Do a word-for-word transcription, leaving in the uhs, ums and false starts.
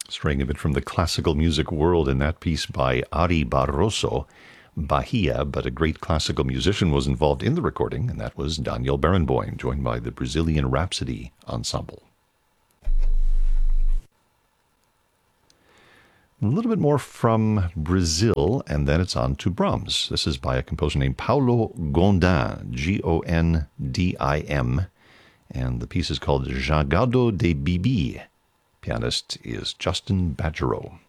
Straying a bit from the classical music world in that piece by Ari Barroso, Bahia, but a great classical musician was involved in the recording, and that was Daniel Barenboim, joined by the Brazilian Rhapsody Ensemble. A little bit more from Brazil, and then it's on to Brahms. This is by a composer named Paulo Gondim, G O N D I M, and the piece is called Jangado de Bibi. Pianist is Justin Badgerow.